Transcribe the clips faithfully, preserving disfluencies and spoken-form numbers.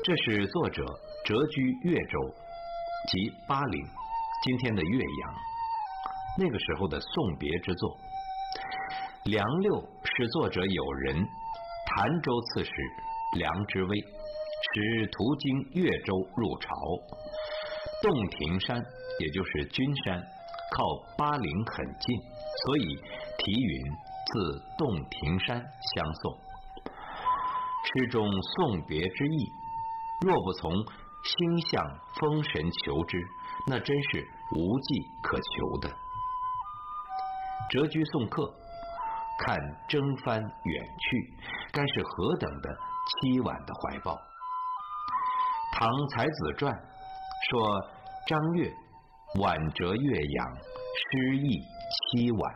这是作者谪居越州，即巴陵，今天的岳阳，那个时候的送别之作。梁六是作者友人，潭州刺史梁之威，使途经越州入朝。洞庭山也就是君山，靠巴陵很近，所以题云自洞庭山相送。诗中送别之意，若不从星象风神求之，那真是无计可求的。谪居送客，看征帆远去，该是何等的凄婉的怀抱。唐才子传说张悦婉谪岳阳，诗意凄婉。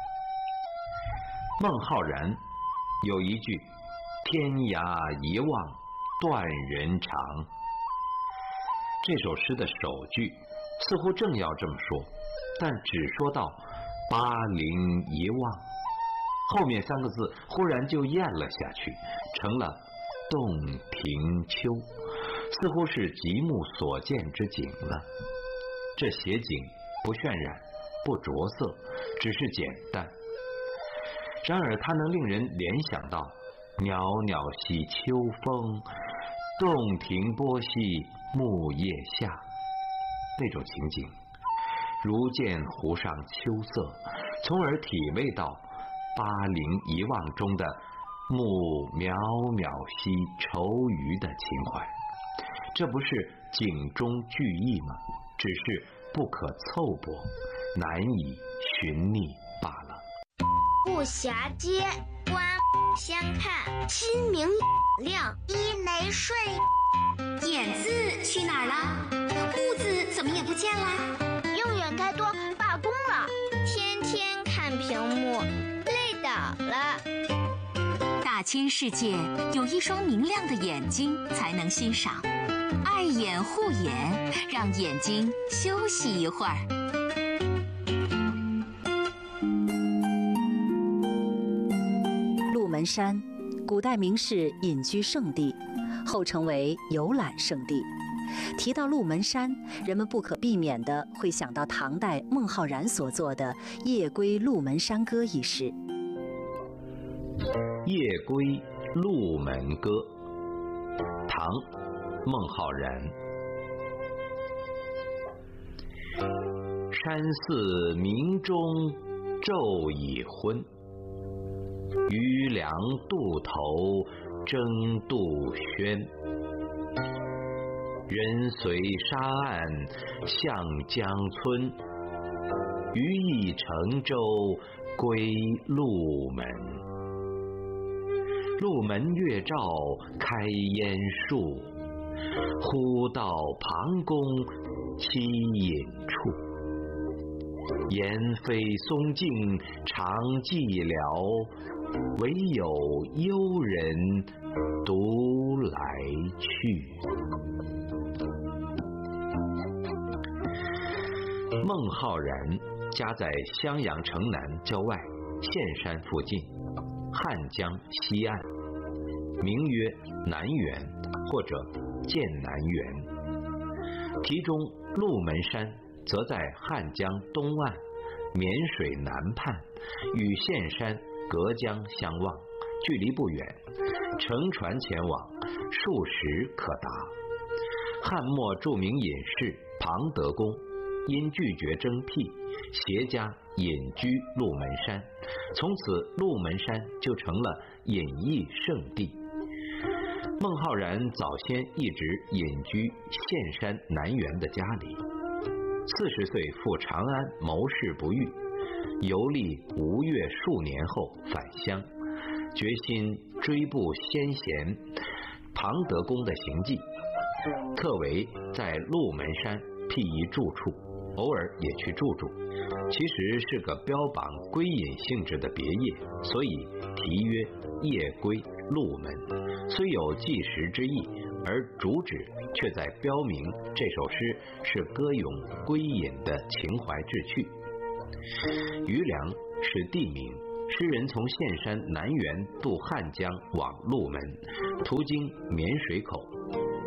孟浩然有一句天涯一望断人肠，这首诗的首句似乎正要这么说，但只说到巴陵一望，后面三个字忽然就咽了下去，成了洞庭秋，似乎是极目所见之景了。这写景不渲染，不着色，只是简单，然而它能令人联想到袅袅兮秋风，洞庭波兮木叶下，那种情景，如见湖上秋色，从而体味到巴陵一望中的木渺渺兮愁余的情怀。这不是景中句意吗？只是不可凑薄，难以寻觅罢了。 不暇接，观相看，心明亮，一没睡。 眼字去哪儿了？目字怎么也不见了？ 用远开多罢工了，天天看屏幕，累倒了。 大千世界有一双明亮的眼睛才能欣赏，二眼护眼，让眼睛休息一会儿。 鹿门山，古代名士隐居圣地，后成为游览胜地。提到鹿门山，人们不可避免地会想到唐代孟浩然所作的《夜归鹿门山歌》一诗。 夜归鹿门歌，唐，孟浩然。山寺明钟昼已昏，渔梁渡头争渡轩。人随沙岸向江村，余亦乘舟归鹿门。鹿门月照开烟树，忽到庞公栖隐处。言非松径长寂寥，唯有幽人独来去。孟浩然家在襄阳城南郊外岘山附近，汉江西岸，名曰南园或者剑南园。题中鹿门山则在汉江东岸，沔水南畔，与岘山隔江相望，距离不远，乘船前往数时可达。汉末著名隐士庞德公因拒绝征辟，携家隐居鹿门山，从此鹿门山就成了隐逸圣地。孟浩然早先一直隐居岘山南园的家里，四十岁赴长安谋事不遇，游历吴越数年后返乡，决心追步先贤庞德公的行迹，特为在鹿门山辟一住处，偶尔也去住住，其实是个标榜归隐性质的别业，所以题曰夜归鹿门，虽有纪实之意，而主旨却在标明这首诗是歌咏归隐的情怀志趣。余梁是地名，诗人从岘山南园渡汉江往鹿门，途经沔水口。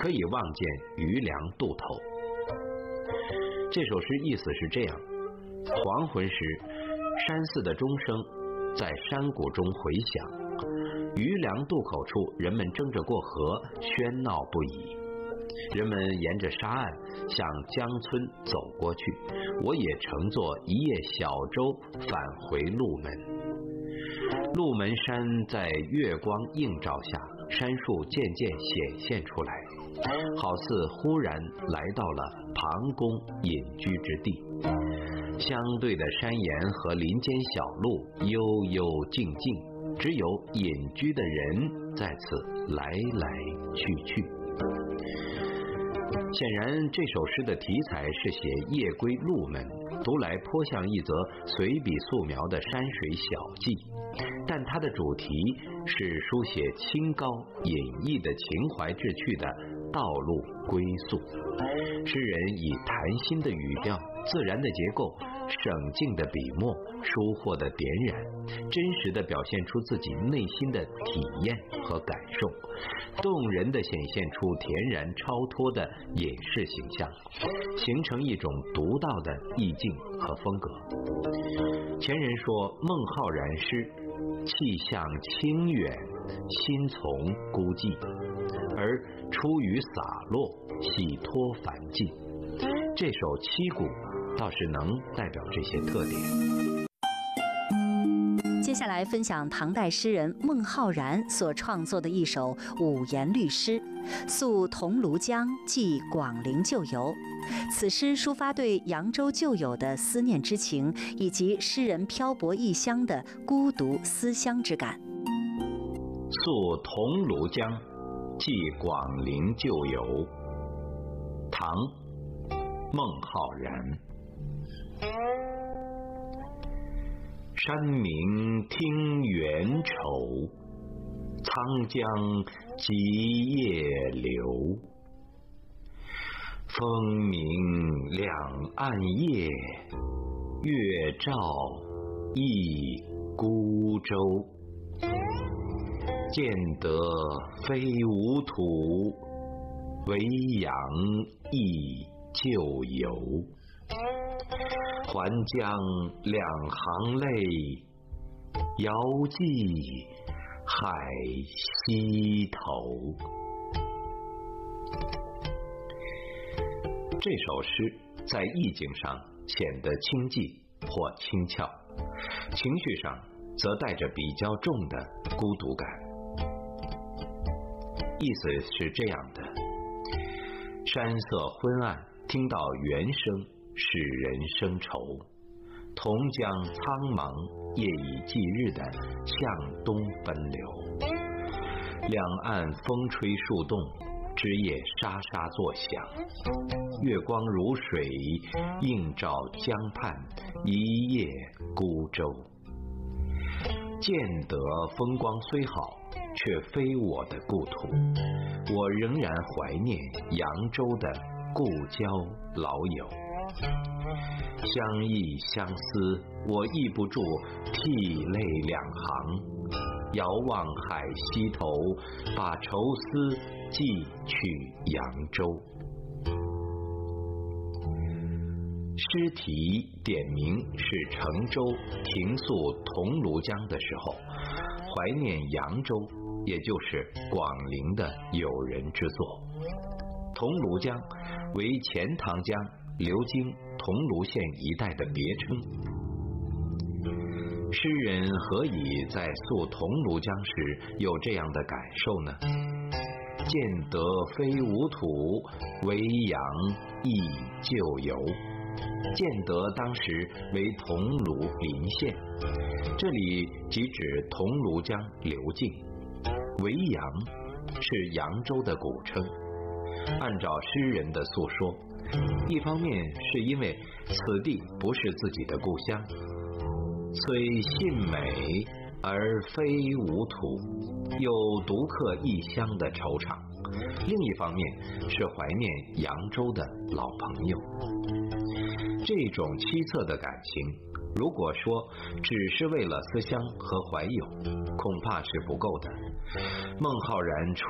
可以望见余梁渡头。这首诗意思是这样：黄昏时，山寺的钟声在山谷中回响，余梁渡口处，人们争着过河，喧闹不已。人们沿着沙岸向江村走过去，我也乘坐一叶小舟返回鹿门。鹿门山在月光映照下，山树渐渐显现出来，好似忽然来到了庞公隐居之地。相对的山岩和林间小路悠悠静静，只有隐居的人在此来来去去。显然，这首诗的题材是写夜归鹿门，读来颇像一则随笔素描的山水小记，但它的主题是书写清高隐逸的情怀志趣的道路归宿。诗人以谈心的语调、自然的结构、省劲的笔墨、疏忽的点染，真实地表现出自己内心的体验和感受，动人地显现出恬然超脱的隐士形象，形成一种独到的意境和风格。前人说孟浩然诗气象清远，心从孤寂，而出于洒落，喜脱凡境。这首七古倒是能代表这些特点。 接下来分享唐代诗人孟浩然所创作的一首五言律诗《宿桐庐江寄广陵旧游》。此诗抒发对扬州旧友的思念之情，以及诗人漂泊异乡的孤独思乡之感。 宿桐庐江，寄广陵旧游。唐·孟浩然。山明听猿愁，沧江急夜流。风明两岸夜，月照一孤舟。见得非吾土，惟扬亦旧游。还将两行泪，遥寄海西头。这首诗在意境上显得清寂或轻巧，情绪上则带着比较重的孤独感。意思是这样的：山色昏暗，听到猿声，使人生愁。同江苍茫，夜以继日地向东奔流。两岸风吹树动，枝叶沙沙作响。月光如水，映照江畔一叶孤舟。见得风光虽好，却非我的故土，我仍然怀念扬州的故交老友。相忆相思，我抑不住涕泪两行。遥望海西头，把愁思寄去扬州。诗题点明是乘舟停宿桐庐江的时候，怀念扬州，也就是广陵的友人之作。桐庐江为钱塘江流经桐庐县一带的别称。诗人何以在宿桐庐江时有这样的感受呢？见得非吾土，惟扬亦旧游。建德当时为桐庐临县，这里即指桐庐江流境。维扬是扬州的古称。按照诗人的诉说，一方面是因为此地不是自己的故乡，虽信美而非吾土，有独克异乡的惆怅；另一方面是怀念扬州的老朋友。这种凄恻的感情，如果说只是为了思乡和怀友，恐怕是不够的。孟浩然出